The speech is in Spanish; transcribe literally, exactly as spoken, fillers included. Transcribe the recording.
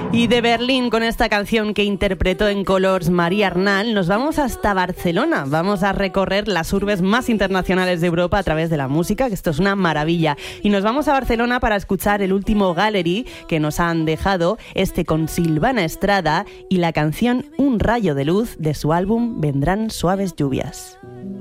Y de Berlín, con esta canción que interpretó en Colors María Arnal, nos vamos hasta Barcelona. Vamos a recorrer las urbes más internacionales de Europa a través de la música, que esto es una maravilla. Y nos vamos a Barcelona para escuchar el último Gallery que nos han dejado, este con Silvana Estrada y la canción Un rayo de luz de su álbum Vendrán suaves lluvias.